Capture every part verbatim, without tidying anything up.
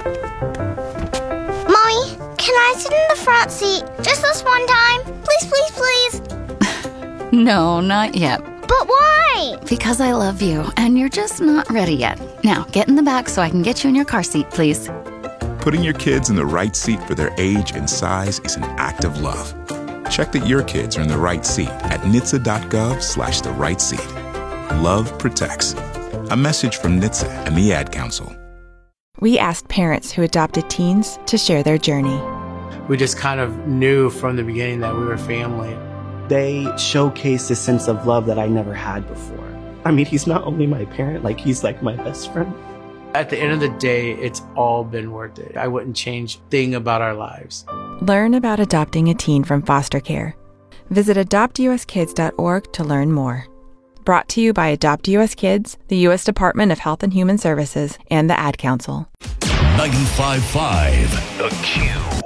Mommy, can I sit in the front seat just this one time? Please, please, please. No, not yet. But why? Because I love you, and you're just not ready yet. Now, get in the back so I can get you in your car seat, please. Putting your kids in the right seat for their age and size is an act of love. Check that your kids are in the right seat at N H T S A dot gov slash the right seat. Love protects. A message from N H T S A and the Ad Council. We asked parents who adopted teens to share their journey. We just kind of knew from the beginning that we were family. They showcased a sense of love that I never had before. I mean, he's not only my parent, like he's like my best friend. At the end of the day, it's all been worth it. I wouldn't change a thing about our lives. Learn about adopting a teen from foster care. Visit adopt u s kids dot org to learn more. Brought to you by Adopt U S Kids, the U S Department of Health and Human Services, and the Ad Council. ninety-five point five The Q.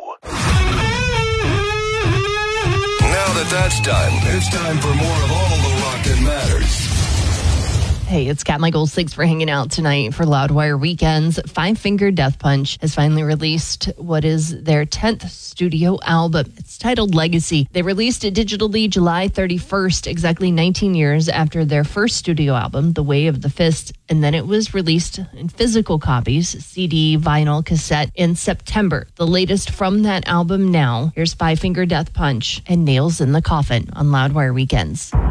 Now that that's done, it's time for more of all the rock that matters. Hey, it's Kat Michaels. Thanks for hanging out tonight for Loudwire Weekends. Five Finger Death Punch has finally released what is their tenth studio album. It's titled Legacy. They released it digitally July thirty-first, exactly nineteen years after their first studio album, The Way of the Fist. And then it was released in physical copies, C D, vinyl, cassette, in September. The latest from that album now. Here's Five Finger Death Punch and Nails in the Coffin on Loudwire Weekends.